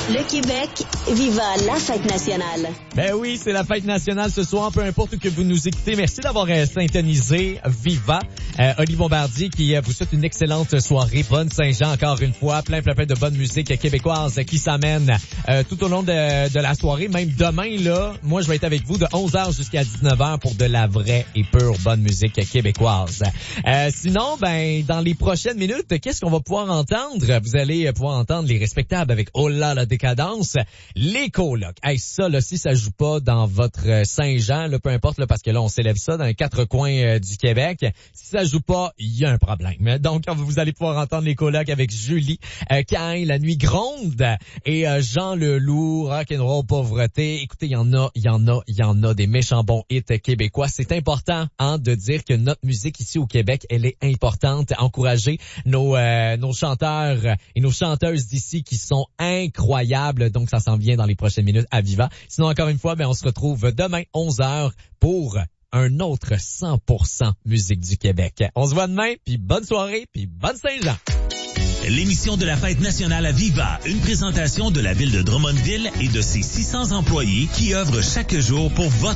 Le Québec, viva la fête nationale. Ben oui, c'est la fête nationale ce soir, peu importe où que vous nous écoutez. Merci d'avoir syntonisé Viva. Olivier Bombardier qui vous souhaite une excellente soirée. Bonne Saint-Jean encore une fois. Plein de bonne musique québécoise qui s'amène tout au long de la soirée. Même demain, là, moi je vais être avec vous de 11h jusqu'à 19h pour de la vraie et pure bonne musique québécoise. Sinon, ben dans les prochaines minutes, qu'est-ce qu'on va pouvoir entendre? Vous allez pouvoir entendre les respectables avec Oh là la décadence, les colocs. Hey, ça là, si ça joue pas dans votre Saint-Jean, là, peu importe là, parce que là on s'élève ça dans les quatre coins du Québec. Si ça joue pas, il y a un problème. Donc vous allez pouvoir entendre les colocs avec Julie, Cain, La Nuit Gronde et Jean Leloup, Rock'n'Roll Pauvreté. Écoutez, il y en a des méchants bons hits québécois. C'est important de dire que notre musique ici au Québec, elle est importante. Encourager nos chanteurs et nos chanteuses d'ici qui sont incroyables. Donc ça s'en vient dans les prochaines minutes à Viva. Sinon encore une fois, ben on se retrouve demain 11h pour un autre 100% musique du Québec. On se voit demain, puis bonne soirée, puis bonne Saint-Jean. L'émission de la fête nationale à Viva, une présentation de la ville de Drummondville et de ses 600 employés qui œuvrent chaque jour pour votre